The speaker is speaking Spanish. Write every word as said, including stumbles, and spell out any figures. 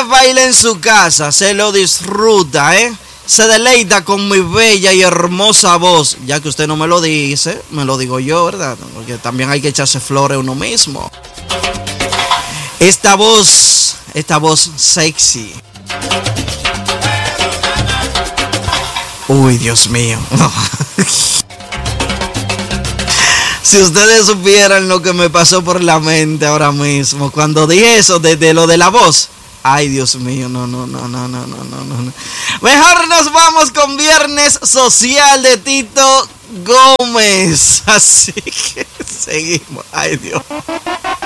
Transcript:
baila en su casa, se lo disfruta, ¿eh? Se deleita con mi bella y hermosa voz. Ya que usted no me lo dice, me lo digo yo, ¿verdad? Porque también hay que echarse flores uno mismo. Esta voz, esta voz sexy. Uy, Dios mío. Si ustedes supieran lo que me pasó por la mente ahora mismo cuando dije eso de, de lo de la voz. Ay, Dios mío, no, no, no, no, no, no, no, no. Mejor nos vamos con Viernes Social de Tito Gómez. Así que seguimos. Ay, Dios.